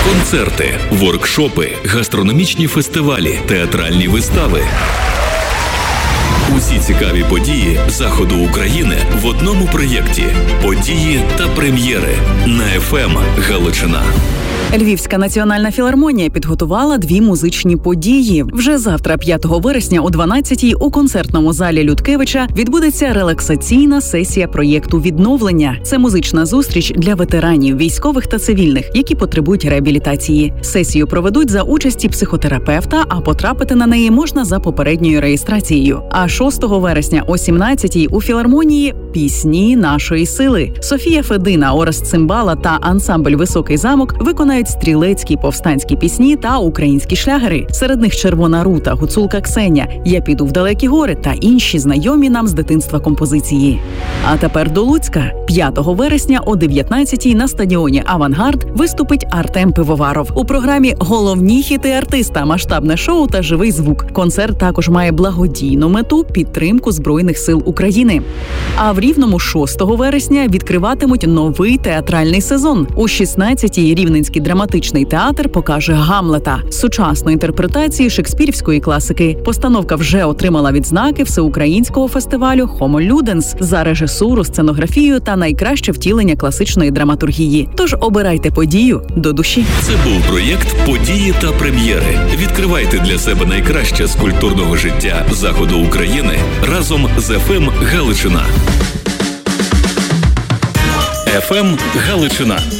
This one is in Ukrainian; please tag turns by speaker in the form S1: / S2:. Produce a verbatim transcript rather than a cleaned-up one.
S1: Концерти, воркшопи, гастрономічні фестивалі, театральні вистави. Усі цікаві події Заходу України в одному проєкті. Події та прем'єри на еф ем Галичина.
S2: Львівська національна філармонія підготувала дві музичні події. Вже завтра, п'ятого вересня о дванадцятій у концертному залі Людкевича відбудеться релаксаційна сесія проєкту «Відновлення». Це музична зустріч для ветеранів, військових та цивільних, які потребують реабілітації. Сесію проведуть за участі психотерапевта, а потрапити на неї можна за попередньою реєстрацією. А шостого вересня о сімнадцятій у філармонії «Пісні нашої сили». Софія Федина, Орест Цимбала та ансамбль «Високий замок» виконають стрілецькі повстанські пісні та українські шлягери. Серед них «Червона рута», «Гуцулка Ксеня», «Я піду в далекі гори» та інші знайомі нам з дитинства композиції. А тепер до Луцька. п'ятого вересня о дев'ятнадцятій на стадіоні «Авангард» виступить Артем Пивоваров. У програмі головні хіти артиста, масштабне шоу та живий звук. Концерт також має благодійну мету – підтримку Збройних сил України. А в Рівному шостого вересня відкриватимуть новий театральний сезон. У шістнадцятій Рівненський драматичний театр покаже «Гамлета» – сучасну інтерпретацію шекспірівської класики. Постановка вже отримала відзнаки всеукраїнського фестивалю «Хомо Люденс» за режисуру, сценографію та найкраще втілення класичної драматургії. Тож обирайте подію до душі.
S1: Це був проєкт «Події та прем'єри». Відкривайте для себе найкраще з культурного життя Заходу України разом з еф ем Галичина. еф ем Галичина.